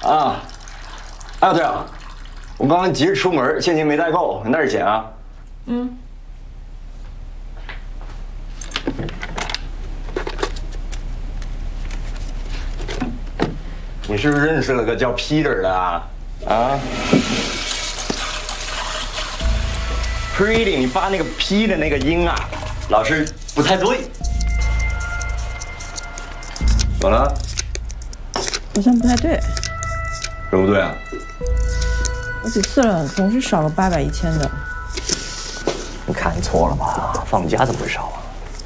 啊，哎对了，我刚刚急着出门，现金没带够，你带着钱啊？嗯。你是不是认识了个叫 Peter 的啊？啊 ？Pretty， 你发那个 P 的那个音啊，老是不太对。怎么了？ 好像不太对。 怎么不对啊？ 我几次了，总是少个800、1000的。 你看错了吧？放假怎么会少啊？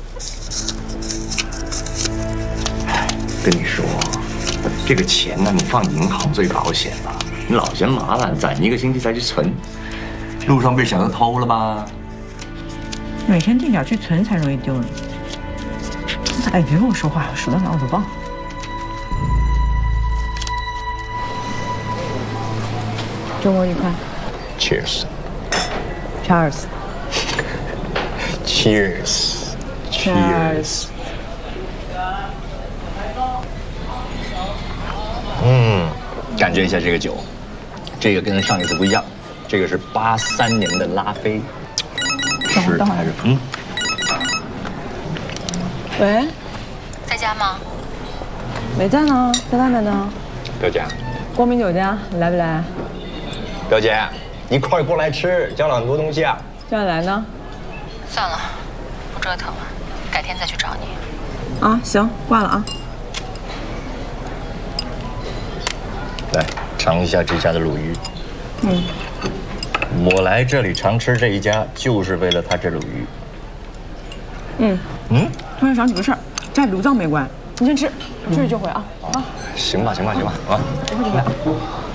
跟你说。 这个钱呢，你放银行最保险了。你老嫌麻烦，攒1个星期再去存，路上被小偷偷了吗？ 每天定点去存才容易丢呢。哎，别跟我说话，我手到哪我都忘了。周末愉快。 Cheers。 Cheers。 Cheers。Cheers。 感觉一下这个酒，这个跟上一次不一样，这个是83年的拉菲，是还是喂， 在家吗？ 没在呢，在外面呢。 表姐， 光明酒家，你来不来？ 表姐，一块儿过来吃，叫了很多东西啊。 叫你来呢？ 算了，不折腾了，改天再去找你。 啊，行，挂了啊。 来尝一下这家的鲈鱼。 嗯， 我来这里常吃这一家，就是为了它这鲈鱼。 突然想起个事儿，这卤藏没关，你先吃，我去就回啊。啊， 行吧，啊。 一会儿就回。